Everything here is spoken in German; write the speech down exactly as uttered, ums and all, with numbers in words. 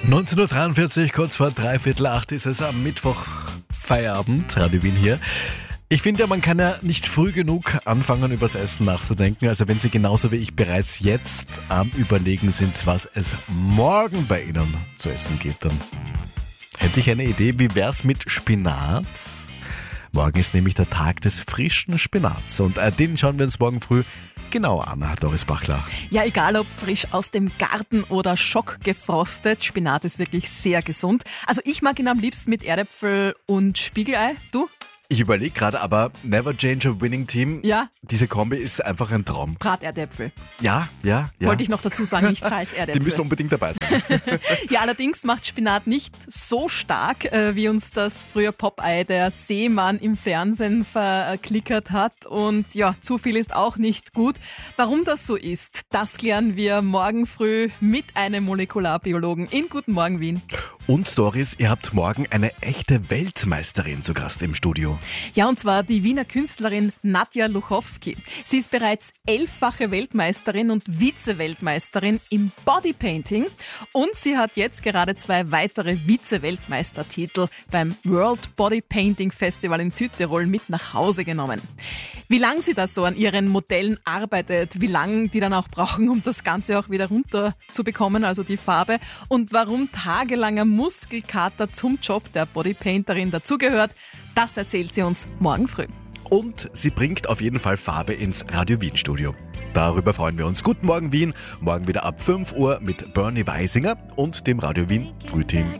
neunzehn Uhr dreiundvierzig, kurz vor dreiviertel acht ist es am Mittwoch Feierabend, Radio Wien hier. Ich finde ja, man kann ja nicht früh genug anfangen, übers Essen nachzudenken. Also wenn Sie genauso wie ich bereits jetzt am Überlegen sind, was es morgen bei Ihnen zu essen gibt, dann hätte ich eine Idee. Wie wär's mit Spinat? Morgen ist nämlich der Tag des frischen Spinats und äh, den schauen wir uns morgen früh genauer an, Doris Bachler. Ja, egal ob frisch aus dem Garten oder schockgefrostet, Spinat ist wirklich sehr gesund. Also ich mag ihn am liebsten mit Erdäpfel und Spiegelei. Du? Ich überlege gerade, aber never change a winning team. Ja. Diese Kombi ist einfach ein Traum. Braterdäpfel. Ja, ja, ja. Wollte ich noch dazu sagen, nicht Salzerdäpfel. Die müssen unbedingt dabei sein. Ja, allerdings macht Spinat nicht so stark, äh, wie uns das früher Popeye, der Seemann, im Fernsehen verklickert hat. Und ja, zu viel ist auch nicht gut. Warum das so ist, das klären wir morgen früh mit einem Molekularbiologen in Guten Morgen Wien. Und Doris, ihr habt morgen eine echte Weltmeisterin zu Gast im Studio. Ja, und zwar die Wiener Künstlerin Nadja Luchowski. Sie ist bereits elffache Weltmeisterin und Vize-Weltmeisterin im Bodypainting. Und sie hat jetzt gerade zwei weitere Vize-Weltmeistertitel beim World Bodypainting Festival in Südtirol mit nach Hause genommen. Wie lange sie da so an ihren Modellen arbeitet, wie lange die dann auch brauchen, um das Ganze auch wieder runterzubekommen, also die Farbe, und warum tagelanger Muskelkater zum Job der Bodypainterin dazugehört, das erzählt sie uns morgen früh. Und sie bringt auf jeden Fall Farbe ins Radio Wien Studio. Darüber freuen wir uns. Guten Morgen Wien, morgen wieder ab fünf Uhr mit Bernie Weisinger und dem Radio Wien Frühteam.